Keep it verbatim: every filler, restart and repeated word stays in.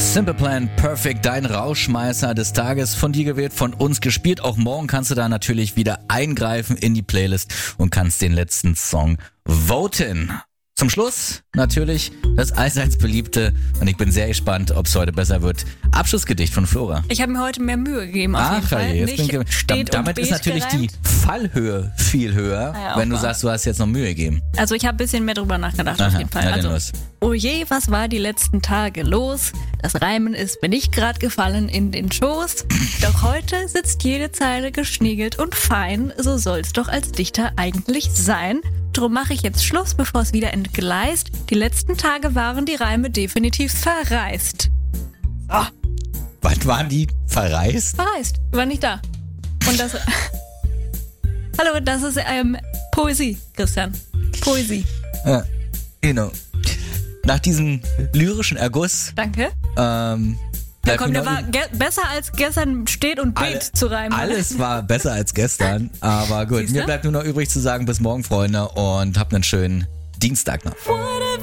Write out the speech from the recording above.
Simple Plan Perfect, dein Rauschmeißer des Tages, von dir gewählt, von uns gespielt. Auch morgen kannst du da natürlich wieder eingreifen in die Playlist und kannst den letzten Song voten. Zum Schluss natürlich das allseits beliebte, und ich bin sehr gespannt, ob es heute besser wird, Abschlussgedicht von Flora. Ich habe mir heute mehr Mühe gegeben, auf Ach, jeden Fall. Jetzt Nicht bin ich, steht damit und ist natürlich gereimt. die Fallhöhe viel höher, Ja, wenn du wahr. sagst, du hast jetzt noch Mühe gegeben. Also ich habe ein bisschen mehr drüber nachgedacht, Aha, auf jeden Fall. na dann Also, los. oh je, was war die letzten Tage los? Das Reimen ist mir nicht grad gefallen in den Schoß. Doch heute sitzt jede Zeile geschniegelt und fein. So soll's doch als Dichter eigentlich sein. Drum mache ich jetzt Schluss, bevor es wieder entgleist. Die letzten Tage waren die Reime definitiv verreist. So, Wann waren die verreist? verreist. War nicht da. Und das... Hallo, das ist ähm, Poesie, Christian. Poesie. Ja, genau. Nach diesem lyrischen Erguss, Danke. ähm, Ja, bleibt komm, mir der noch- war ge- besser als gestern steht und Alle- Beat zu reimen. Alles war besser als gestern, aber gut. Siehste? Mir bleibt nur noch übrig zu sagen, bis morgen, Freunde, und habt einen schönen Dienstag noch.